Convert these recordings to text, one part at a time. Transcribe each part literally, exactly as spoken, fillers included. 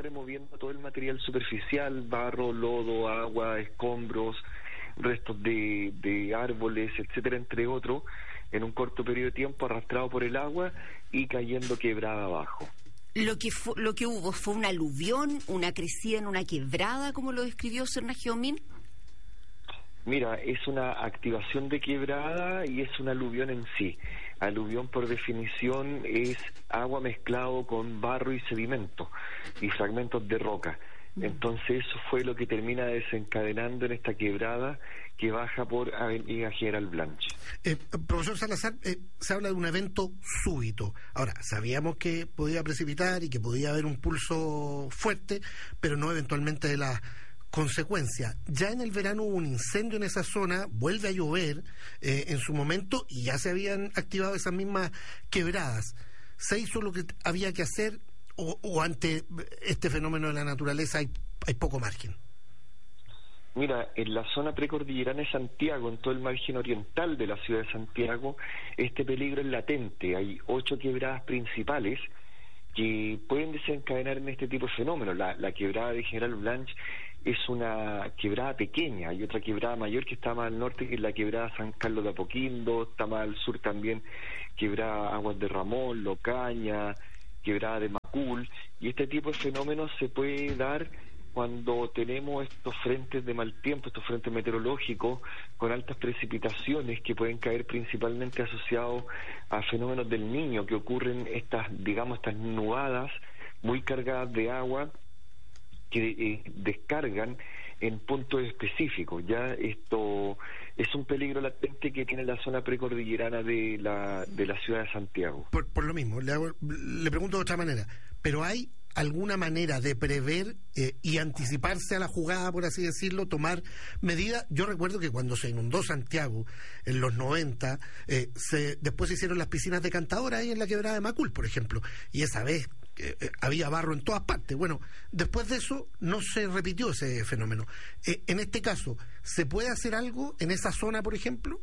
removiendo todo el material superficial, barro, lodo, agua, escombros, restos de, de árboles, etcétera, entre otros, en un corto periodo de tiempo, arrastrado por el agua y cayendo quebrada abajo. Lo que fu- lo que hubo fue un aluvión, una crecida en una quebrada, como lo describió Sergio Min. Mira, es una activación de quebrada y es un aluvión en sí. Aluvión, por definición, es agua mezclado con barro y sedimento y fragmentos de roca. Entonces eso fue lo que termina desencadenando en esta quebrada que baja por Avenida General Blanche. Eh, profesor Salazar, eh, se habla de un evento súbito. Ahora, sabíamos que podía precipitar y que podía haber un pulso fuerte, pero no eventualmente de la consecuencia. Ya en el verano hubo un incendio en esa zona, vuelve a llover eh, en su momento y ya se habían activado esas mismas quebradas. ¿Se hizo lo que había que hacer o, o ante este fenómeno de la naturaleza hay, hay poco margen? Mira, en la zona precordillerana de Santiago, en todo el margen oriental de la ciudad de Santiago, este peligro es latente. Hay ocho quebradas principales que pueden desencadenar en este tipo de fenómenos. La, la quebrada de General Blanche es una quebrada pequeña, hay otra quebrada mayor que está más al norte, que es la quebrada San Carlos de Apoquindo, está más al sur también quebrada Aguas de Ramón, Locaña, quebrada de Macul, y este tipo de fenómenos se puede dar cuando tenemos estos frentes de mal tiempo, estos frentes meteorológicos con altas precipitaciones que pueden caer principalmente asociados a fenómenos del Niño, que ocurren estas, digamos, estas nubadas muy cargadas de agua que eh, descargan en puntos específicos. Ya esto es un peligro latente que tiene la zona precordillerana de la de la ciudad de Santiago. Por, por lo mismo, le, hago, le pregunto de otra manera, ¿pero hay alguna manera de prever eh, y anticiparse a la jugada, por así decirlo, tomar medidas? Yo recuerdo que cuando se inundó Santiago en los noventa, eh, se, después se hicieron las piscinas de Cantadora ahí en la quebrada de Macul, por ejemplo, y esa vez eh, eh, había barro en todas partes. Bueno, después de eso no se repitió ese fenómeno. Eh, en este caso, ¿se puede hacer algo en esa zona, por ejemplo?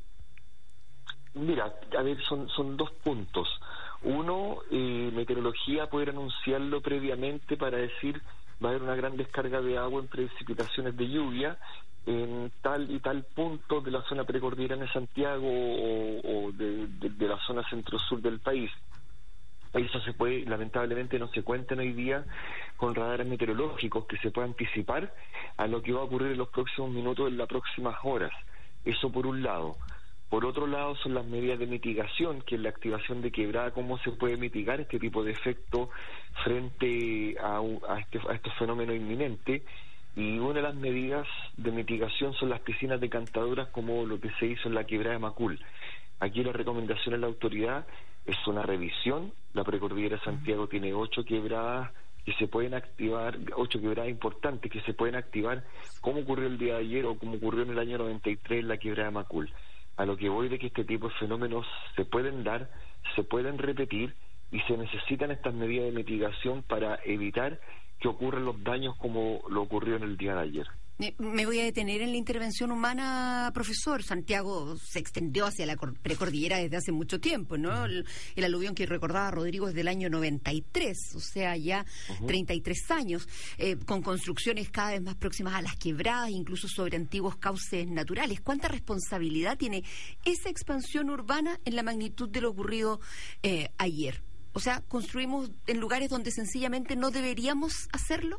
Mira, a ver, son, son dos puntos. Uno, eh, meteorología poder anunciarlo previamente para decir va a haber una gran descarga de agua en precipitaciones de lluvia en tal y tal punto de la zona precordillerana de Santiago o, o de, de, de la zona centro-sur del país. Eso se puede, lamentablemente no se cuentan hoy día con radares meteorológicos que se pueda anticipar a lo que va a ocurrir en los próximos minutos, en las próximas horas. Eso por un lado. Por otro lado son las medidas de mitigación, que es la activación de quebrada, cómo se puede mitigar este tipo de efecto frente a, a, este, a estos fenómenos inminentes. Y una de las medidas de mitigación son las piscinas decantadoras, como lo que se hizo en la quebrada de Macul. Aquí la recomendación de la autoridad es una revisión. La precordillera de Santiago tiene ocho quebradas que se pueden activar, ocho quebradas importantes que se pueden activar, como ocurrió el día de ayer o como ocurrió en el año noventa y tres en la quebrada de Macul. A lo que voy de que este tipo de fenómenos se pueden dar, se pueden repetir y se necesitan estas medidas de mitigación para evitar que ocurran los daños como lo ocurrió en el día de ayer. Me voy a detener en la intervención humana, profesor. Santiago se extendió hacia la precordillera desde hace mucho tiempo, ¿no? El, el aluvión que recordaba Rodrigo es del año noventa y tres, o sea, ya uh-huh. treinta y tres años, eh, con construcciones cada vez más próximas a las quebradas, incluso sobre antiguos cauces naturales. ¿Cuánta responsabilidad tiene esa expansión urbana en la magnitud de lo ocurrido eh, ayer? O sea, ¿construimos en lugares donde sencillamente no deberíamos hacerlo?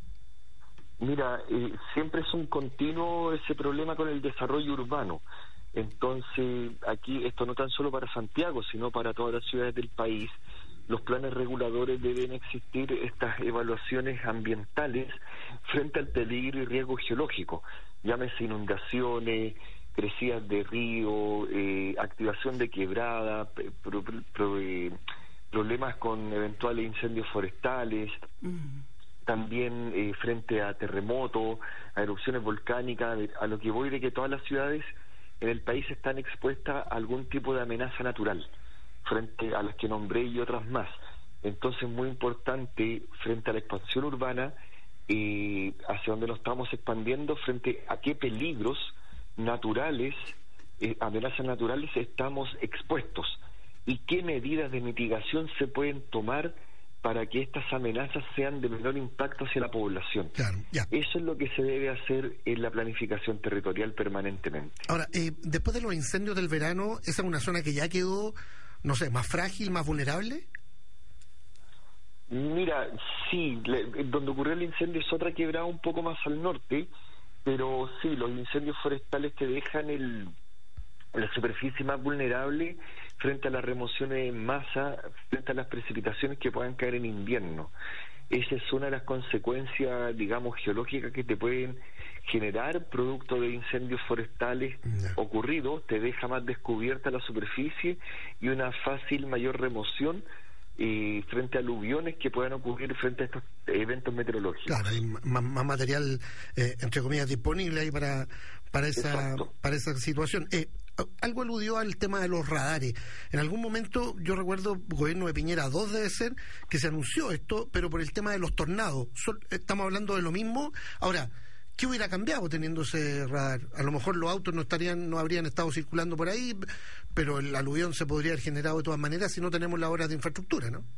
Mira, eh, siempre es un continuo ese problema con el desarrollo urbano. Entonces, aquí esto no tan solo para Santiago, sino para todas las ciudades del país. Los planes reguladores deben existir estas evaluaciones ambientales frente al peligro y riesgo geológico. Llámese inundaciones, crecidas de río, eh, activación de quebrada, pro, pro, pro, eh, problemas con eventuales incendios forestales. Mm. También eh, frente a terremotos, a erupciones volcánicas, a lo que voy de que todas las ciudades en el país están expuestas a algún tipo de amenaza natural, frente a las que nombré y otras más. Entonces, muy importante, frente a la expansión urbana, eh, hacia donde nos estamos expandiendo, frente a qué peligros naturales, eh, amenazas naturales estamos expuestos, y qué medidas de mitigación se pueden tomar para que estas amenazas sean de menor impacto hacia la población. Claro, ya. Eso es lo que se debe hacer en la planificación territorial permanentemente. Ahora, eh, después de los incendios del verano, ¿esa es una zona que ya quedó, no sé, más frágil, más vulnerable? Mira, sí, le, donde ocurrió el incendio es otra quebrada un poco más al norte, pero sí, los incendios forestales te dejan el, la superficie más vulnerable frente a las remociones en masa, frente a las precipitaciones que puedan caer en invierno. Esa es una de las consecuencias, digamos, geológicas que te pueden generar producto de incendios forestales no. ocurridos, te deja más descubierta la superficie y una fácil mayor remoción eh, frente a aluviones que puedan ocurrir frente a estos eventos meteorológicos. Claro, hay más, más material, eh, entre comillas, disponible ahí para, para, esa, para esa situación. Eh, Algo aludió al tema de los radares. En algún momento, yo recuerdo, gobierno de Piñera dos debe ser, que se anunció esto, pero por el tema de los tornados. Estamos hablando de lo mismo. Ahora, ¿qué hubiera cambiado teniendo ese radar? A lo mejor los autos no estarían, no habrían estado circulando por ahí, pero el aluvión se podría haber generado de todas maneras si no tenemos las obras de infraestructura, ¿no?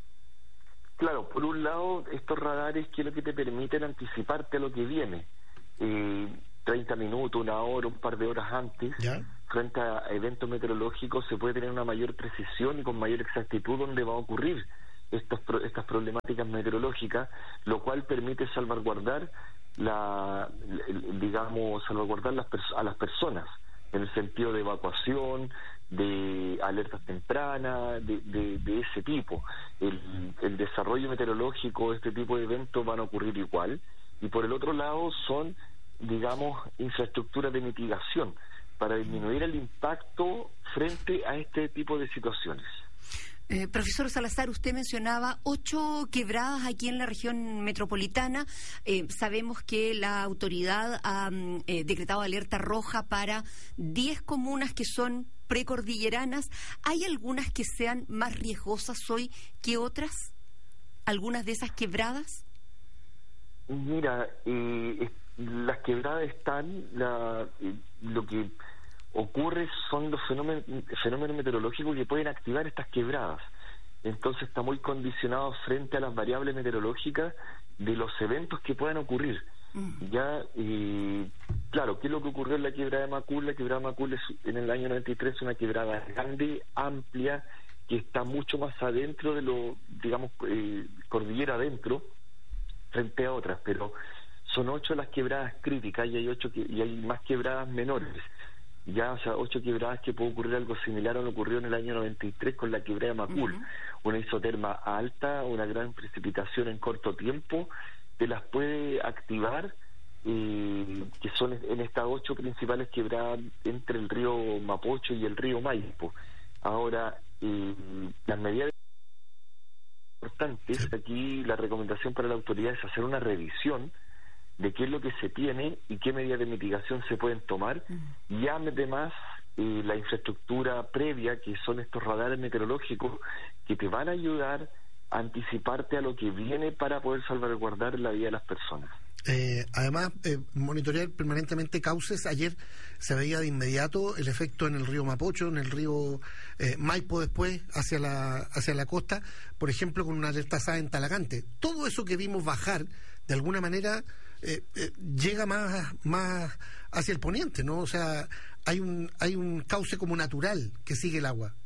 Claro, por un lado, estos radares que es lo que te permiten anticiparte a lo que viene. Eh, treinta minutos, una hora, un par de horas antes, ¿ya? Frente a eventos meteorológicos se puede tener una mayor precisión y con mayor exactitud dónde va a ocurrir estas estas problemáticas meteorológicas, lo cual permite salvaguardar la, digamos, salvaguardar las a las personas en el sentido de evacuación, de alertas tempranas, de, de, de ese tipo. El, el desarrollo meteorológico de este tipo de eventos van a ocurrir igual, y por el otro lado son, digamos, infraestructuras de mitigación para disminuir el impacto frente a este tipo de situaciones. Eh, profesor Salazar, usted mencionaba ocho quebradas aquí en la región metropolitana. Eh, sabemos que la autoridad ha eh, decretado alerta roja para diez comunas que son precordilleranas. ¿Hay algunas que sean más riesgosas hoy que otras? ¿Algunas de esas quebradas? Mira, eh, las quebradas están, la, eh, lo que ocurre son los fenómenos, fenómenos meteorológicos que pueden activar estas quebradas. Entonces está muy condicionado frente a las variables meteorológicas de los eventos que puedan ocurrir. Uh-huh. Ya, eh, claro, ¿qué es lo que ocurrió en la quebrada de Macul? La quebrada de Macul es, en el año noventa y tres, una quebrada grande, amplia, que está mucho más adentro de lo, digamos, eh, cordillera adentro, frente a otras, pero son ocho las quebradas críticas y hay ocho que, y hay más quebradas menores. Ya, o sea, ocho quebradas que puede ocurrir algo similar a lo que ocurrió en el año noventa y tres con la quebrada de Macul. Uh-huh. Una isoterma alta, una gran precipitación en corto tiempo, te las puede activar, eh, que son en estas ocho principales quebradas entre el río Mapocho y el río Maipo. Ahora, eh, las medidas importantes, aquí la recomendación para la autoridad es hacer una revisión de qué es lo que se tiene y qué medidas de mitigación se pueden tomar, uh-huh. y además eh, la infraestructura previa, que son estos radares meteorológicos que te van a ayudar a anticiparte a lo que viene para poder salvaguardar la vida de las personas. Eh, además, eh, monitorear permanentemente cauces. Ayer se veía de inmediato el efecto en el río Mapocho, en el río eh, Maipo después, hacia la, hacia la costa, por ejemplo, con una alerta S A en Talagante. Todo eso que vimos bajar, de alguna manera, eh, eh, llega más, más hacia el poniente, ¿no? O sea, hay un, hay un cauce como natural que sigue el agua.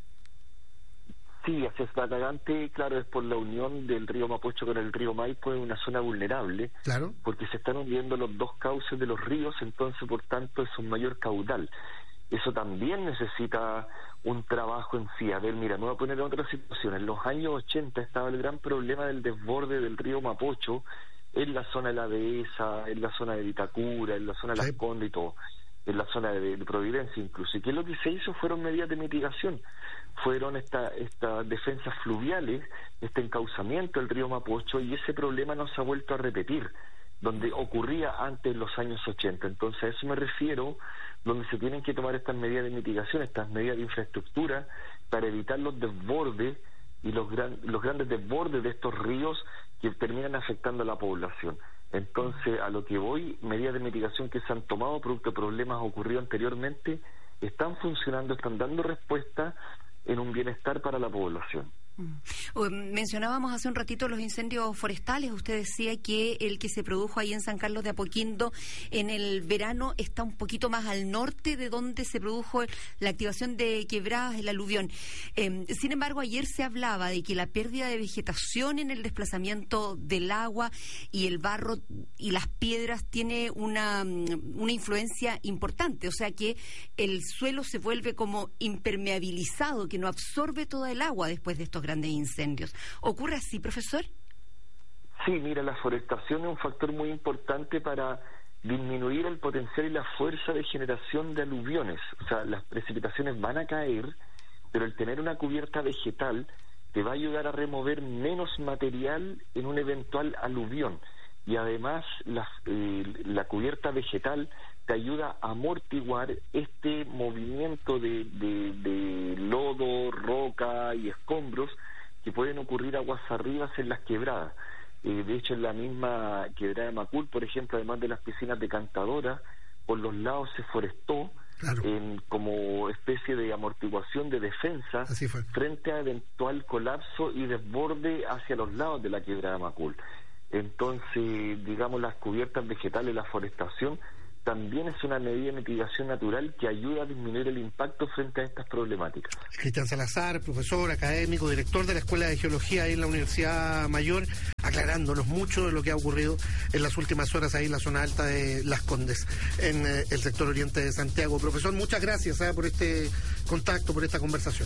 Sí, hacia Talagante, claro, es por la unión del río Mapocho con el río Maipo, es una zona vulnerable, claro, porque se están hundiendo los dos cauces de los ríos, entonces por tanto es un mayor caudal. Eso también necesita un trabajo en sí. A ver, mira, me voy a poner en otra situación. En los años ochenta estaba el gran problema del desborde del río Mapocho en la zona de la Dehesa, en la zona de Vitacura, en la zona de Las Condes y todo, en la zona de, de Providencia incluso. Y que lo que se hizo fueron medidas de mitigación. Fueron estas esta defensas fluviales, este encauzamiento del río Mapocho, y ese problema no se ha vuelto a repetir, donde ocurría antes en los años ochenta. Entonces a eso me refiero, donde se tienen que tomar estas medidas de mitigación, estas medidas de infraestructura, para evitar los desbordes y los, gran, los grandes desbordes de estos ríos que terminan afectando a la población. Entonces, a lo que voy, medidas de mitigación que se han tomado producto de problemas ocurridos anteriormente, están funcionando, están dando respuesta en un bienestar para la población. Mencionábamos hace un ratito los incendios forestales. Usted decía que el que se produjo ahí en San Carlos de Apoquindo en el verano está un poquito más al norte de donde se produjo la activación de quebradas, el aluvión. Eh, sin embargo, ayer se hablaba de que la pérdida de vegetación en el desplazamiento del agua y el barro y las piedras tiene una, una influencia importante. O sea que el suelo se vuelve como impermeabilizado, que no absorbe toda el agua después de estos grandes incendios. ¿Ocurre así, profesor? Sí, mira, la forestación es un factor muy importante para disminuir el potencial y la fuerza de generación de aluviones. O sea, las precipitaciones van a caer, pero el tener una cubierta vegetal te va a ayudar a remover menos material en un eventual aluvión. Y además la, eh, la cubierta vegetal te ayuda a amortiguar este movimiento de, de, de lodo, roca y escombros que pueden ocurrir aguas arriba en las quebradas. Eh, de hecho, en la misma quebrada de Macul, por ejemplo, además de las piscinas decantadoras, por los lados se forestó, claro, en, como especie de amortiguación, de defensa, frente a eventual colapso y desborde hacia los lados de la quebrada de Macul. Entonces, digamos, las cubiertas vegetales, la forestación, también es una medida de mitigación natural que ayuda a disminuir el impacto frente a estas problemáticas. Cristian Salazar, profesor, académico, director de la Escuela de Geología ahí en la Universidad Mayor, aclarándonos mucho de lo que ha ocurrido en las últimas horas ahí en la zona alta de Las Condes, en eh, el sector oriente de Santiago. Profesor, muchas gracias eh, por este contacto, por esta conversación.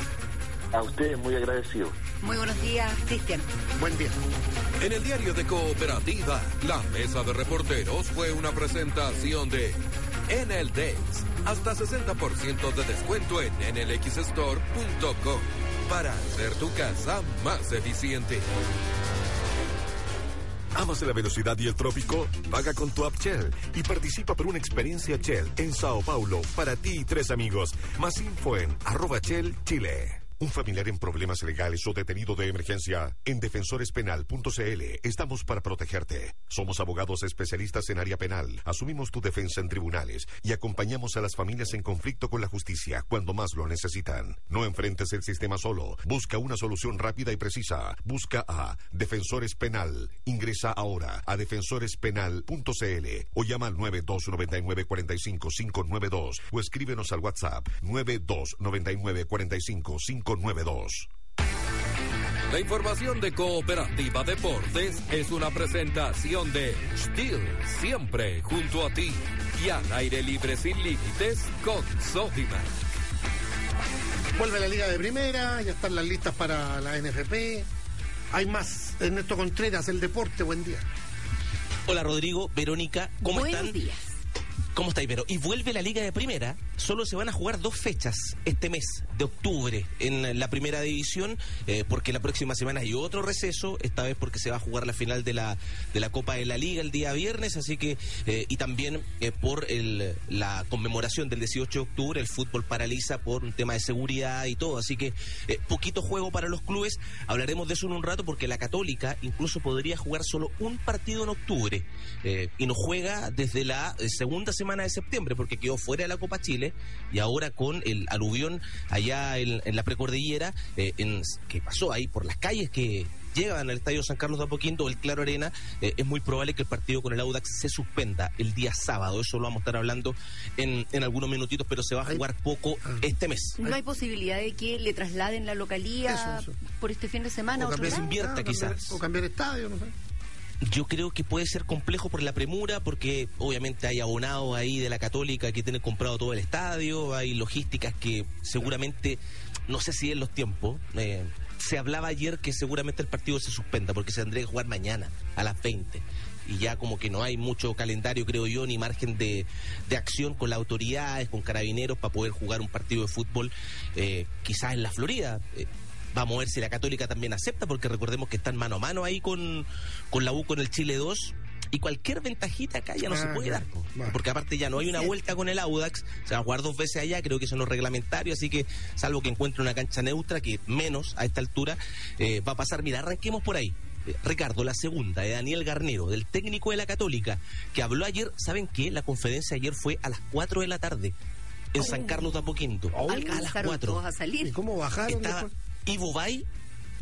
A ustedes, muy agradecido. Muy buenos días, Cristian. Buen día. En el diario de Cooperativa, la mesa de reporteros fue una presentación de Enel Days. Hasta sesenta por ciento de descuento en enel x store punto com para hacer tu casa más eficiente. ¿Amas la velocidad y el trópico? Paga con tu app Shell y participa por una experiencia Shell en Sao Paulo para ti y tres amigos. Más info en arroba Shell Chile. Un familiar en problemas legales o detenido de emergencia, en defensores penal punto c l estamos para protegerte. Somos abogados especialistas en área penal, asumimos tu defensa en tribunales y acompañamos a las familias en conflicto con la justicia cuando más lo necesitan. No enfrentes el sistema solo, busca una solución rápida y precisa. Busca a Defensores Penal. Ingresa ahora a defensores penal punto c l o llama al nueve dos nueve nueve cuatro cinco cinco nueve dos o escríbenos al WhatsApp nueve dos nueve nueve cuatro cinco cinco nueve dos. La información de Cooperativa Deportes es una presentación de Steel, siempre junto a ti, y al aire libre sin límites con Sodimac. Vuelve la Liga de Primera, ya están las listas para la N F P. Hay más. Ernesto Contreras, El Deporte, buen día. Hola Rodrigo, Verónica, ¿cómo Buenos están? Buenos días. ¿Cómo estáis, Vero? Y vuelve la Liga de Primera. Solo se van a jugar dos fechas este mes de octubre en la Primera División, eh, porque la próxima semana hay otro receso, esta vez porque se va a jugar la final de la de la Copa de la Liga el día viernes, así que, eh, y también eh, por el, la conmemoración del dieciocho de octubre, el fútbol paraliza por un tema de seguridad y todo, así que eh, poquito juego para los clubes. Hablaremos de eso en un rato, porque la Católica incluso podría jugar solo un partido en octubre, eh, y no juega desde la eh, segunda semana de septiembre, porque quedó fuera de la Copa Chile, y ahora con el aluvión allá en, en la precordillera, eh, en, que pasó ahí por las calles que llegan al estadio San Carlos de Apoquindo, el Claro Arena, eh, es muy probable que el partido con el Audax se suspenda el día sábado. Eso lo vamos a estar hablando en, en algunos minutitos, pero se va a jugar poco este mes. ¿No hay posibilidad de que le trasladen la localía eso, eso. por este fin de semana? O cambiar, invierta, ah, quizás. Cambiar, o cambiar estadio, no sé. Yo creo que puede ser complejo por la premura, porque obviamente hay abonados ahí de la Católica que tienen comprado todo el estadio, hay logísticas que seguramente, no sé si en los tiempos, eh, se hablaba ayer que seguramente el partido se suspenda porque se tendría que jugar mañana a las veinte. Y ya como que no hay mucho calendario, creo yo, ni margen de, de acción con las autoridades, con carabineros, para poder jugar un partido de fútbol, eh, quizás en la Florida. Eh, Vamos a ver si la Católica también acepta, porque recordemos que están mano a mano ahí con, con la U, con el Chile dos, y cualquier ventajita acá ya no ah, se puede dar, bueno. porque aparte ya no hay una vuelta con el Audax, se va a jugar dos veces allá, creo que eso no es reglamentario, así que salvo que encuentre una cancha neutra, que menos a esta altura, eh, va a pasar. Mira, arranquemos por ahí. Eh, Ricardo, la segunda de Daniel Garnero, del técnico de la Católica, que habló ayer. ¿Saben qué? La conferencia ayer fue a las cuatro de la tarde en oh. San Carlos de Apoquindo, oh. a las cuatro. A salir. ¿Y cómo bajaron? Estaba Ivo Bay,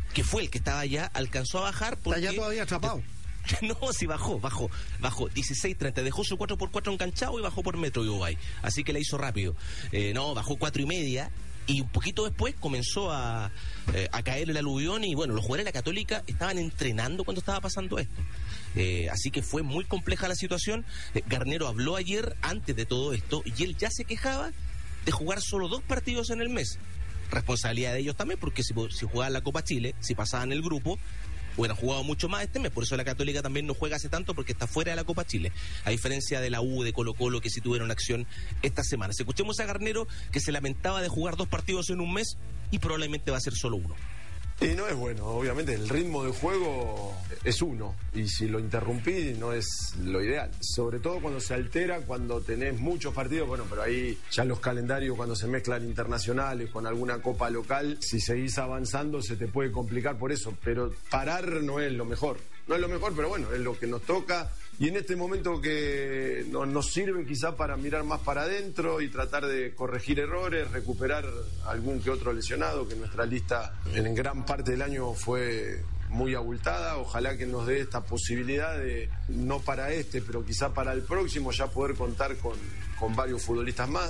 que fue el que estaba allá, alcanzó a bajar porque... Está allá todavía atrapado. No, sí bajó, bajó, bajó dieciséis treinta, dejó su cuatro por cuatro enganchado y bajó por Metro Uruguay, así que la hizo rápido. Eh, no, bajó cuatro y media y un poquito después comenzó a, eh, a caer el aluvión y bueno, los jugadores de la Católica estaban entrenando cuando estaba pasando esto. Eh, así que fue muy compleja la situación. Eh, Garnero habló ayer antes de todo esto y él ya se quejaba de jugar solo dos partidos en el mes. Responsabilidad de ellos también, porque si, si jugaban la Copa Chile, si pasaban el grupo, hubieran jugado mucho más este mes. Por eso la Católica también no juega hace tanto, porque está fuera de la Copa Chile, a diferencia de la U, de Colo Colo, que sí tuvieron acción esta semana. Escuchemos a Garnero, que se lamentaba de jugar dos partidos en un mes y probablemente va a ser solo uno. Y no es bueno, obviamente, el ritmo de juego es uno, y si lo interrumpí no es lo ideal. Sobre todo cuando se altera, cuando tenés muchos partidos, bueno, pero ahí ya los calendarios cuando se mezclan internacionales con alguna copa local, si seguís avanzando se te puede complicar por eso, pero parar no es lo mejor. No es lo mejor, pero bueno, es lo que nos toca. Y en este momento que no, nos sirve quizá para mirar más para adentro y tratar de corregir errores, recuperar algún que otro lesionado, que nuestra lista en gran parte del año fue muy abultada. Ojalá que nos dé esta posibilidad de, no para este, pero quizá para el próximo, ya poder contar con, con varios futbolistas más.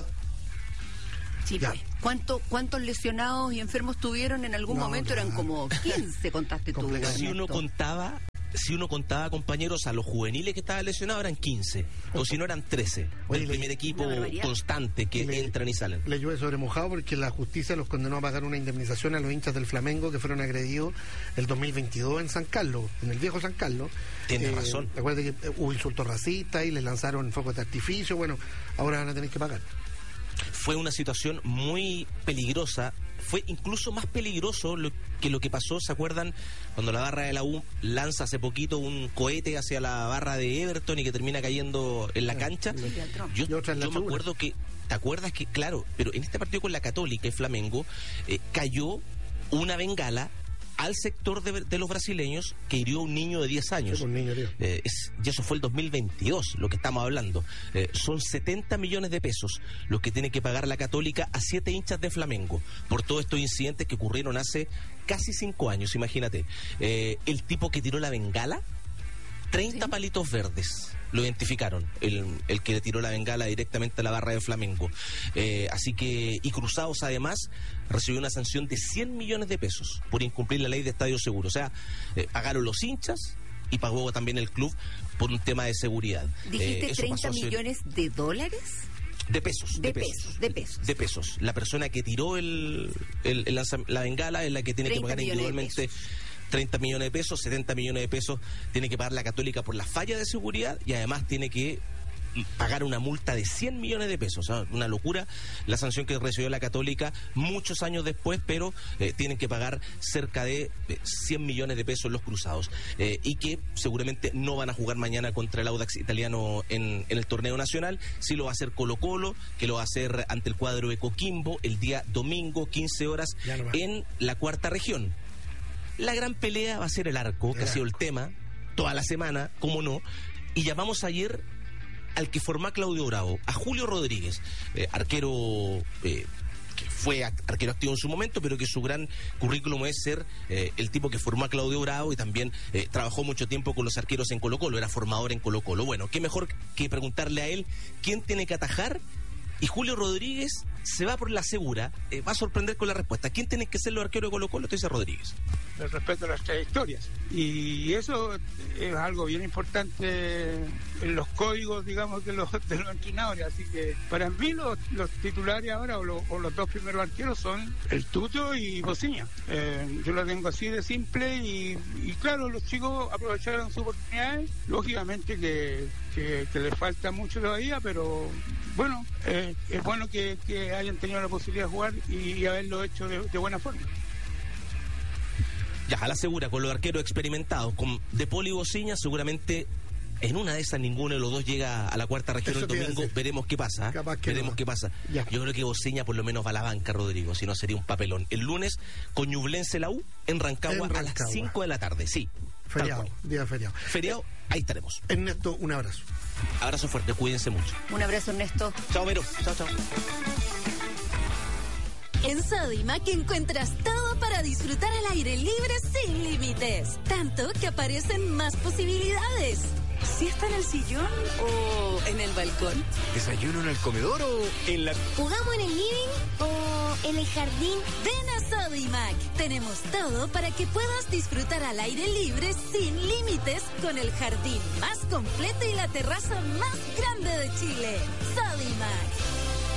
Sí, pues. ¿Cuánto, ¿Cuántos lesionados y enfermos tuvieron en algún No, momento? ya. Eran como quince, contaste tú. Complicado. Si uno Ernesto. contaba, si uno contaba, compañeros, a los juveniles que estaban lesionados, eran quince, o si no eran trece, Oye, del le- primer equipo Una barbaridad. constante que Le- entran y salen. Le llueve sobre mojado porque la justicia los condenó a pagar una indemnización a los hinchas del Flamengo que fueron agredidos el dos mil veintidós en San Carlos, en el viejo San Carlos. Tienes razón. Recuerde que hubo insultos racistas y les lanzaron fuegos de artificio. Bueno, ahora van a tener que pagar. Fue una situación muy peligrosa. Fue incluso más peligroso lo, que lo que pasó, ¿se acuerdan? Cuando la barra de la U lanza hace poquito un cohete hacia la barra de Everton y que termina cayendo en la cancha. Yo, Y otra en la yo me tribuna. acuerdo que, ¿te acuerdas que, claro, pero en este partido con la Católica y Flamengo, eh, cayó una bengala al sector de, de los brasileños que hirió a un niño de diez años. Sí, un niño, tío. Eh, es, y eso fue el dos mil veintidós, lo que estamos hablando. Eh, son setenta millones de pesos los que tiene que pagar la Católica a siete hinchas de Flamengo por todos estos incidentes que ocurrieron hace casi cinco años, imagínate. Eh, el tipo que tiró la bengala, treinta Sí. palitos verdes. Lo identificaron, el, el que le tiró la bengala directamente a la barra de Flamengo. Eh, así que, y Cruzados además recibió una sanción de cien millones de pesos por incumplir la ley de estadio seguro. O sea, eh, pagaron los hinchas y pagó también el club por un tema de seguridad. ¿Dijiste Eh, eso treinta pasó hace- millones de dólares? de pesos, De pesos, de pesos. de pesos. La persona que tiró el, el- el lanza- la bengala es la que tiene que treinta pagar millones de individualmente treinta millones de pesos, setenta millones de pesos tiene que pagar la Católica por la falla de seguridad y además tiene que pagar una multa de cien millones de pesos. ¿Ah? Una locura la sanción que recibió la Católica muchos años después, pero eh, tienen que pagar cerca de eh, cien millones de pesos los Cruzados. Eh, y que seguramente no van a jugar mañana contra el Audax italiano en, en el torneo nacional. Sí lo va a hacer Colo Colo, que lo va a hacer ante el cuadro de Coquimbo el día domingo, quince horas, Ya no va. en la cuarta región. La gran pelea va a ser el arco, que El ha sido el arco. tema toda la semana, cómo no. Y llamamos ayer al que formó a Claudio Bravo, a Julio Rodríguez, eh, arquero eh, que fue ar- arquero activo en su momento, pero que su gran currículum es ser eh, el tipo que formó a Claudio Bravo y también eh, trabajó mucho tiempo con los arqueros en Colo Colo, era formador en Colo Colo. Bueno, qué mejor que preguntarle a él quién tiene que atajar. Y Julio Rodríguez se va por la segura, eh, va a sorprender con la respuesta. ¿Quién tiene que ser los arqueros de Colo Colo? Esto dice Rodríguez. El respeto a las trayectorias. Y eso es algo bien importante en los códigos, digamos, de los, de los entrenadores. Así que para mí los, los titulares ahora, o, lo- o los dos primeros arqueros, son el Tuto y Bociña. Eh, yo lo tengo así de simple y, y claro, los chicos aprovecharon sus oportunidades. Lógicamente que, que, que les falta mucho todavía, pero bueno, eh, es bueno que, que hayan tenido la posibilidad de jugar y haberlo hecho de, de buena forma. Ya, a la segura, con los arqueros experimentados, con De Poli y Bociña, seguramente en una de esas ninguno de los dos llega a la cuarta región Eso el te iba a domingo. decir. Veremos qué pasa. ¿eh? Capaz que Veremos no. qué pasa. Ya. Yo creo que Bociña por lo menos va a la banca, Rodrigo, si no sería un papelón. El lunes, con Ñublense la U, en Rancagua, En a las Rancagua. cinco de la tarde. Sí, tal Feriado, cual. día feriado. Feriado, ahí estaremos. Ernesto, un abrazo. Abrazo fuerte, cuídense mucho. Un abrazo, Ernesto. Chao, Vero. Chao, chao. En Sodimac encuentras todo para disfrutar al aire libre sin límites. Tanto que aparecen más posibilidades. ¿Siesta en el sillón o en el balcón? ¿Desayuno en el comedor o en la... ¿Jugamos en el living o en el jardín? Ven a Sodimac. Tenemos todo para que puedas disfrutar al aire libre sin límites con el jardín más completo y la terraza más grande de Chile. Sodimac.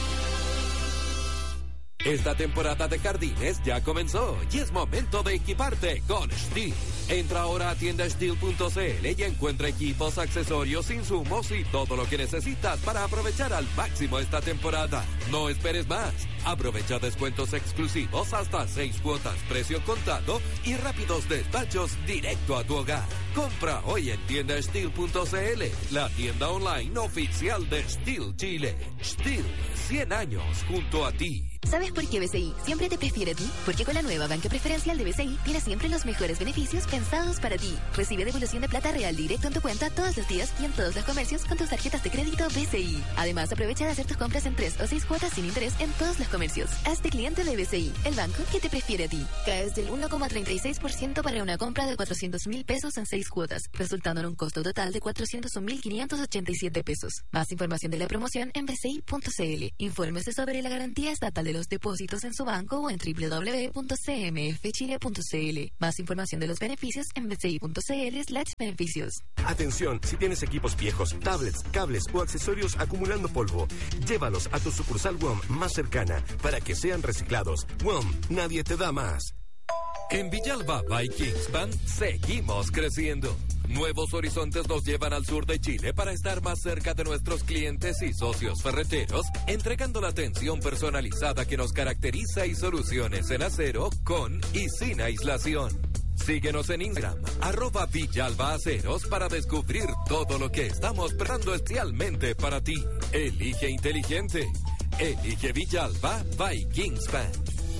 Esta temporada de jardines ya comenzó y es momento de equiparte con Stihl. Entra ahora a tienda stihl punto c l y encuentra equipos, accesorios, insumos y todo lo que necesitas para aprovechar al máximo esta temporada. No esperes más. Aprovecha descuentos exclusivos hasta seis cuotas, precio contado y rápidos despachos directo a tu hogar. Compra hoy en tienda stihl punto c l, la tienda online oficial de Stihl Chile. Stihl, cien años junto a ti. ¿Sabes por qué B C I siempre te prefiere a ti? Porque con la nueva banca preferencial de B C I tienes siempre los mejores beneficios pensados para ti. Recibe devolución de plata real directo en tu cuenta todos los días y en todos los comercios con tus tarjetas de crédito B C I. Además, aprovecha de hacer tus compras en tres o seis cuotas sin interés en todos los comercios. Hazte cliente de B C I, el banco que te prefiere a ti. Caes del uno coma treinta y seis por ciento para una compra de cuatrocientos mil pesos en seis cuotas, resultando en un costo total de cuatrocientos un mil quinientos ochenta y siete pesos. Más información de la promoción en b c i punto c l. Infórmese sobre la garantía estatal de los depósitos en su banco o en w w w punto c m f chile punto c l. Más información de los beneficios en b c i punto c l slash beneficios. Atención, si tienes equipos viejos, tablets, cables o accesorios acumulando polvo, llévalos a tu sucursal W O M más cercana para que sean reciclados. W O M, nadie te da más. En Villalba by Kingspan seguimos creciendo. Nuevos horizontes nos llevan al sur de Chile para estar más cerca de nuestros clientes y socios ferreteros, entregando la atención personalizada que nos caracteriza y soluciones en acero con y sin aislación. Síguenos en Instagram, arroba Villalba Aceros, para descubrir todo lo que estamos preparando especialmente para ti. Elige inteligente. Elige Villalba by Kingspan.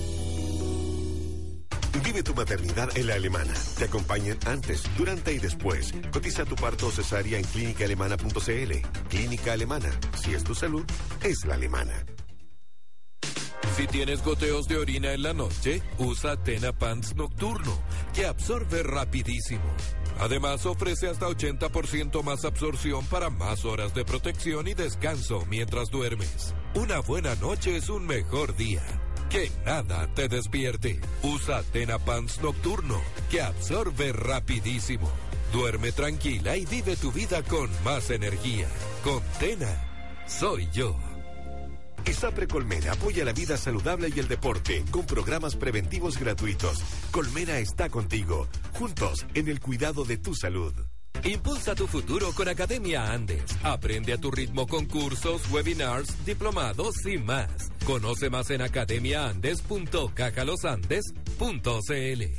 Vive tu maternidad en La Alemana. Te acompañan antes, durante y después. Cotiza tu parto o cesárea en clínica alemana punto c l. Clínica Alemana. Si es tu salud, es La Alemana. Si tienes goteos de orina en la noche, usa Tena Pants Nocturno, que absorbe rapidísimo. Además, ofrece hasta ochenta por ciento más absorción para más horas de protección y descanso mientras duermes. Una buena noche es un mejor día. Que nada te despierte. Usa Tena Pants Nocturno, que absorbe rapidísimo. Duerme tranquila y vive tu vida con más energía. Con Tena, soy yo. ISAPRE Colmena apoya la vida saludable y el deporte con programas preventivos gratuitos. Colmena está contigo, juntos en el cuidado de tu salud. Impulsa tu futuro con Academia Andes. Aprende a tu ritmo con cursos, webinars, diplomados y más. Conoce más en academia andes punto caja los andes punto c l.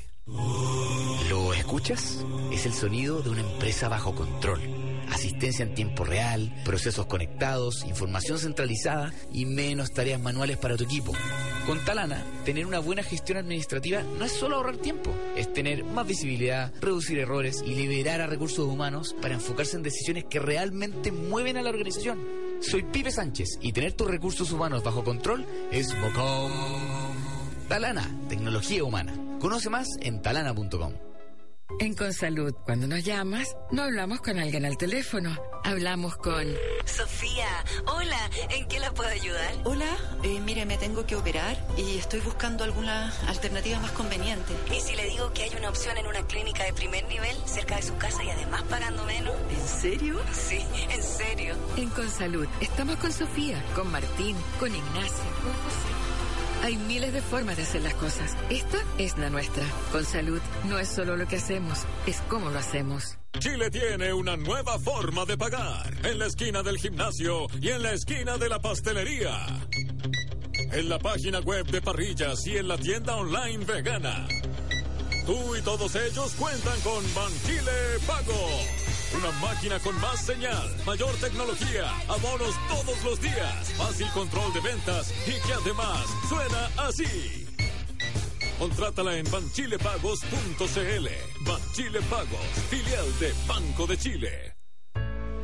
¿Lo escuchas? Es el sonido de una empresa bajo control. Asistencia en tiempo real, procesos conectados, información centralizada y menos tareas manuales para tu equipo. Con Talana, tener una buena gestión administrativa no es solo ahorrar tiempo, es tener más visibilidad, reducir errores y liberar a recursos humanos para enfocarse en decisiones que realmente mueven a la organización. Soy Pipe Sánchez y tener tus recursos humanos bajo control es bocón. Talana, tecnología humana. Conoce más en talana punto com. En Consalud, cuando nos llamas, no hablamos con alguien al teléfono, hablamos con... Sofía, hola, ¿en qué la puedo ayudar? Hola, eh, mire, me tengo que operar y estoy buscando alguna alternativa más conveniente. ¿Y si le digo que hay una opción en una clínica de primer nivel, cerca de su casa y además pagando menos? ¿En serio? Sí, en serio. En Consalud, estamos con Sofía, con Martín, con Ignacio, con José. Hay miles de formas de hacer las cosas. Esta es la nuestra. Con Salud no es solo lo que hacemos, es cómo lo hacemos. Chile tiene una nueva forma de pagar. En la esquina del gimnasio y en la esquina de la pastelería. En la página web de Parrillas y en la tienda online vegana. Tú y todos ellos cuentan con Banchile Pago. Una máquina con más señal, mayor tecnología, abonos todos los días, fácil control de ventas y que además suena así. Contrátala en banchile pagos punto c l. Banchile Pagos, filial de Banco de Chile.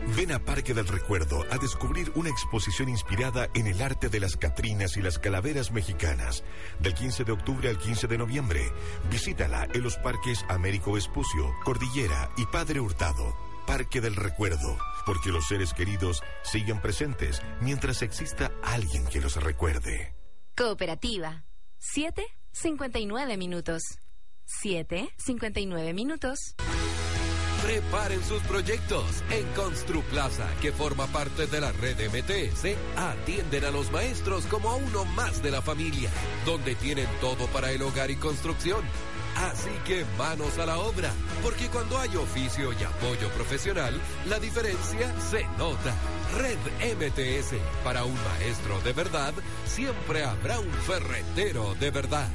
Ven a Parque del Recuerdo a descubrir una exposición inspirada en el arte de las catrinas y las calaveras mexicanas. Del quince de octubre al quince de noviembre. Visítala en los parques Américo Vespucio, Cordillera y Padre Hurtado. Parque del Recuerdo, porque los seres queridos siguen presentes mientras exista alguien que los recuerde. Cooperativa. siete cincuenta y nueve minutos. siete cincuenta y nueve minutos. Preparen sus proyectos. En Construplaza, que forma parte de la red M T S, atienden a los maestros como a uno más de la familia, donde tienen todo para el hogar y construcción. Así que manos a la obra, porque cuando hay oficio y apoyo profesional, la diferencia se nota. Red M T S, para un maestro de verdad, siempre habrá un ferretero de verdad.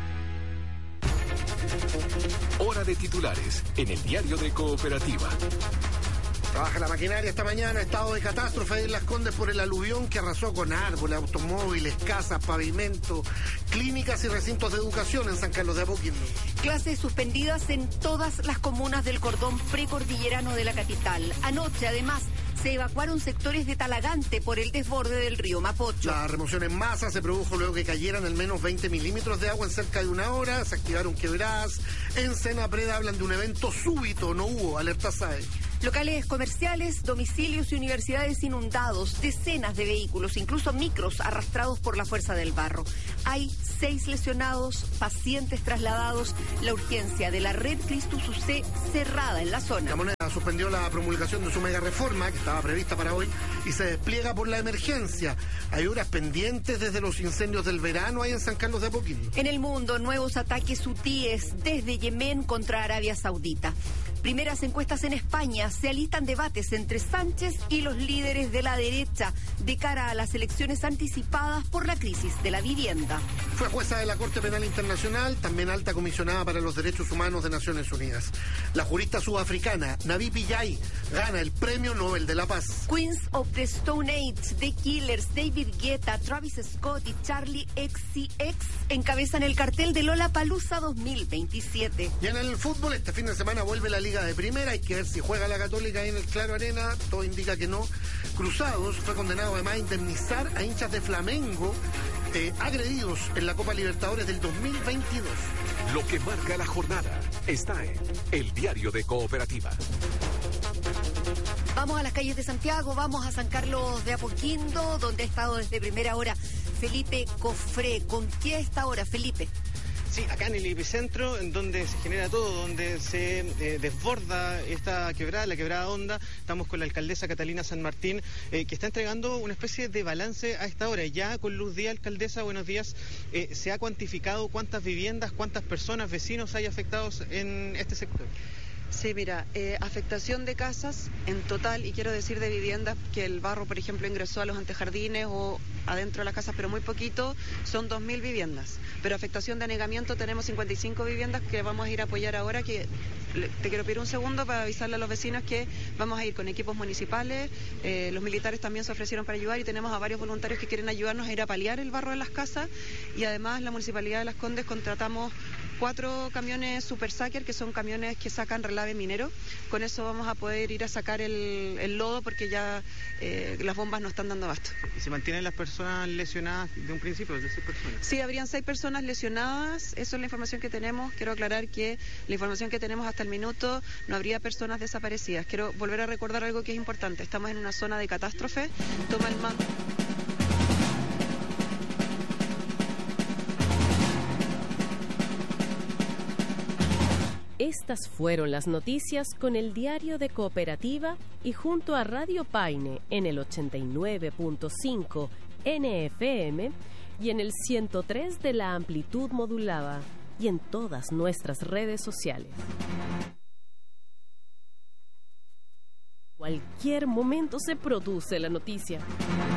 Hora de titulares en el diario de Cooperativa. Trabaja la maquinaria esta mañana, estado de catástrofe en Las Condes por el aluvión que arrasó con árboles, automóviles, casas, pavimento, clínicas y recintos de educación en San Carlos de Apoquindo. Clases suspendidas en todas las comunas del cordón precordillerano de la capital. Anoche, además, se evacuaron sectores de Talagante por el desborde del río Mapocho. La remoción en masa se produjo luego que cayeran al menos veinte milímetros de agua en cerca de una hora. Se activaron quebradas. En Senapreda hablan de un evento súbito, no hubo alerta S A E. Locales comerciales, domicilios y universidades inundados, decenas de vehículos, incluso micros arrastrados por la fuerza del barro. Hay seis lesionados, pacientes trasladados, la urgencia de la red Cristus U C cerrada en la zona. La Moneda suspendió la promulgación de su mega reforma, que estaba prevista para hoy, y se despliega por la emergencia. Hay horas pendientes desde los incendios del verano ahí en San Carlos de Apoquindo. En el mundo, nuevos ataques hutíes desde Yemen contra Arabia Saudita. Primeras encuestas en España, se alistan debates entre Sánchez y los líderes de la derecha de cara a las elecciones anticipadas por la crisis de la vivienda. Fue jueza de la Corte Penal Internacional, también alta comisionada para los derechos humanos de Naciones Unidas. La jurista sudafricana Navi Pillay gana el Premio Nobel de la Paz. Queens of the Stone Age, The Killers, David Guetta, Travis Scott y Charlie X C X encabezan el cartel de Lollapalooza dos mil veintisiete. Y en el fútbol, este fin de semana vuelve la Liga de Primera, hay que ver si juega la Católica ahí en el Claro Arena, todo indica que no. Cruzados fue condenado además a indemnizar a hinchas de Flamengo eh, agredidos en la Copa Libertadores del dos mil veintidós. Lo que marca la jornada está en el diario de Cooperativa. Vamos a las calles de Santiago, vamos a San Carlos de Apoquindo, donde ha estado desde primera hora Felipe Cofré. ¿Con qué a esta hora, Felipe? Sí, acá en el epicentro, en donde se genera todo, donde se eh, desborda esta quebrada, la quebrada Honda. Estamos con la alcaldesa Catalina San Martín, eh, que está entregando una especie de balance a esta hora. Ya con luz día, alcaldesa, buenos días. Eh, ¿Se ha cuantificado cuántas viviendas, cuántas personas, vecinos hay afectados en este sector? Sí, mira, eh, afectación de casas en total, y quiero decir de viviendas, que el barro, por ejemplo, ingresó a los antejardines o adentro de las casas, pero muy poquito, son dos mil viviendas. Pero afectación de anegamiento tenemos cincuenta y cinco viviendas que vamos a ir a apoyar ahora, que te quiero pedir un segundo para avisarle a los vecinos que vamos a ir con equipos municipales, eh, los militares también se ofrecieron para ayudar y tenemos a varios voluntarios que quieren ayudarnos a ir a paliar el barro de las casas, y además la Municipalidad de Las Condes contratamos cuatro camiones Super Sacker, que son camiones que sacan relave minero. Con eso vamos a poder ir a sacar el, el lodo, porque ya eh, las bombas no están dando abasto. ¿Y se mantienen las personas lesionadas de un principio, de seis personas? Sí, habrían seis personas lesionadas, eso es la información que tenemos. Quiero aclarar que la información que tenemos hasta el minuto, no habría personas desaparecidas. Quiero volver a recordar algo que es importante, estamos en una zona de catástrofe. Toma el mando. Estas fueron las noticias con el diario de Cooperativa y junto a Radio Paine en el ochenta y nueve punto cinco N F M y en el ciento tres de la amplitud modulada y en todas nuestras redes sociales. Cualquier momento se produce la noticia.